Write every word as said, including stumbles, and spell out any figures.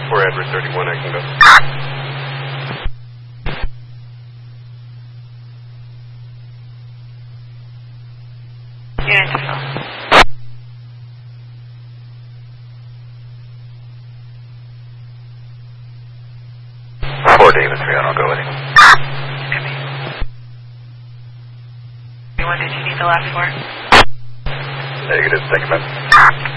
For Edward thirty-one, I can go. Unit to fill. four David three, I'll go with you. What did you need the last four? Negative, thank you, ma'am.